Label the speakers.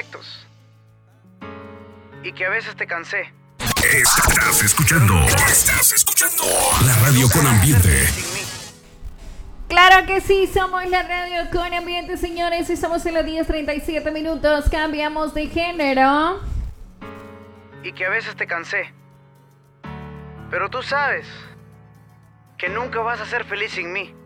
Speaker 1: defectos. Y que a veces te cansé.
Speaker 2: Estás escuchando la radio con ambiente.
Speaker 3: Claro que sí, somos la radio con ambiente, señores. Estamos en los 10:37 minutos. Cambiamos de género.
Speaker 1: Y que a veces te cansé. Pero tú sabes que nunca vas a ser feliz sin mí.